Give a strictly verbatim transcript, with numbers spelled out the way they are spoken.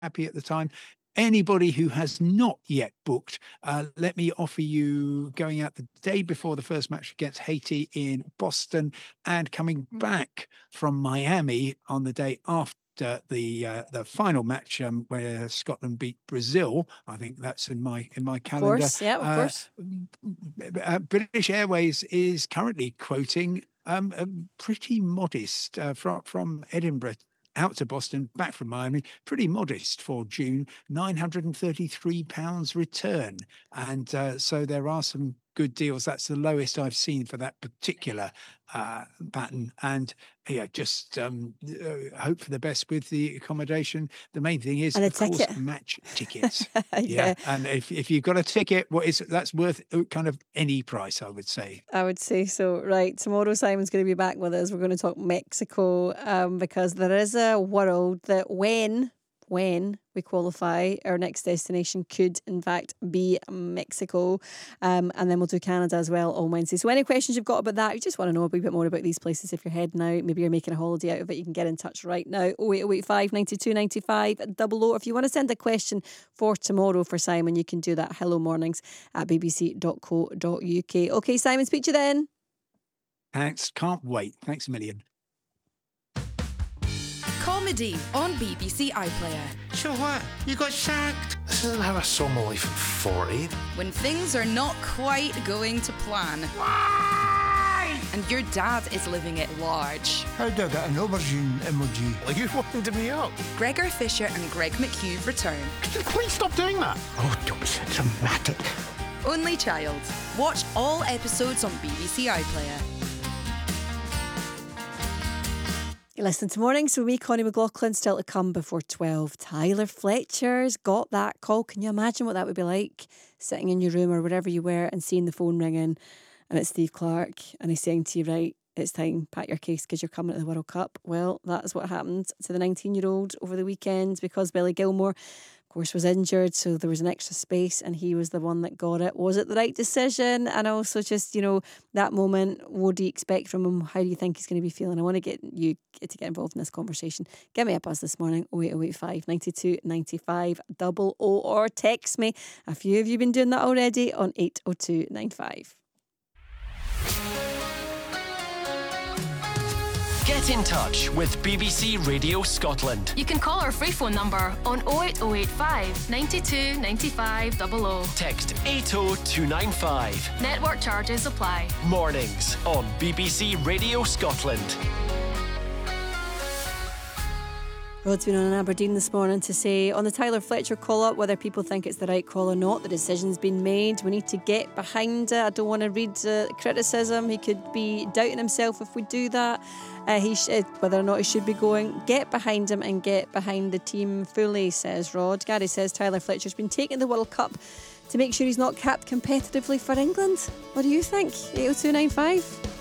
happy at the time. Anybody who has not yet booked, uh, let me offer you going out the day before the first match against Haiti in Boston and coming back from Miami on the day after the uh, the final match um, where Scotland beat Brazil. I think that's in my in my calendar. Of course, yeah, of uh, course. Uh, British Airways is currently quoting um, a pretty modest uh, from from Edinburgh out to Boston, back from Miami, pretty modest for June, nine hundred thirty-three pounds return. And uh, so there are some good deals. That's the lowest I've seen for that particular uh, pattern. And yeah, just um, uh, hope for the best with the accommodation. The main thing is, And a of course, ticket. match tickets. Yeah. Yeah. And if, if you've got a ticket, what is that's worth kind of any price, I would say. I would say so. Right, tomorrow Simon's going to be back with us. We're going to talk Mexico um, because there is a world that when, when we qualify, our next destination could in fact be Mexico. Um, and then we'll do Canada as well on Wednesday. So any questions you've got about that, you just want to know a wee bit more about these places, if you're heading out, maybe you're making a holiday out of it, you can get in touch right now. oh eight oh eight five, nine two nine five, double oh. If you want to send a question for tomorrow for Simon, you can do that. Hello mornings at b b c dot co dot u k. Okay, Simon, speak to you then. Thanks. Can't wait. Thanks a million. Comedy on B B C iPlayer. So what? You got sacked? This isn't how I saw my life at forty. When things are not quite going to plan. Why? And your dad is living it large. How do I get an aubergine emoji? Are you winding me up? Gregor Fisher and Greg McHugh return. Could you please stop doing that? Oh, don't be so dramatic. Only Child. Watch all episodes on B B C iPlayer. You listen to Mornings with me, Connie McLaughlin, still to come before twelve. Tyler Fletcher's got that call. Can you imagine what that would be like? Sitting in your room or wherever you were and seeing the phone ringing and it's Steve Clark and he's saying to you, right, it's time, pack your case because you're coming to the World Cup. Well, that is what happened to the nineteen-year-old over the weekend because Billy Gilmore, of course, was injured, so there was an extra space and he was the one that got it. Was it the right decision? And also just, you know, that moment, what do you expect from him? How do you think he's going to be feeling? I want to get you to get involved in this conversation. Give me a buzz this morning, oh eight oh eight five, nine two nine five, double oh, or text me. A few of you been doing that already on eight oh two nine five. Get in touch with B B C Radio Scotland. You can call our free phone number on oh eight oh eight five, nine two nine five, double oh. Text eight oh two nine five. Network charges apply. Mornings on B B C Radio Scotland. Rod's been on in Aberdeen this morning to say on the Tyler Fletcher call-up, whether people think it's the right call or not, the decision's been made. We need to get behind it. I don't want to read uh, criticism. He could be doubting himself if we do that. Uh, he should, whether or not he should be going. Get behind him and get behind the team fully, says Rod. Gary says Tyler Fletcher's been taking the World Cup to make sure he's not capped competitively for England. What do you think? eight oh two nine five.